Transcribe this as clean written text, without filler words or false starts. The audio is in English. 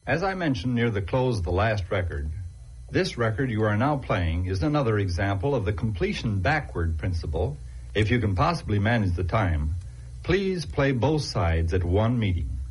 As I mentioned near the close of the last record, this record you are now playing is another example of the completion backward principle. If you can possibly manage the time, please play both sides at one meeting.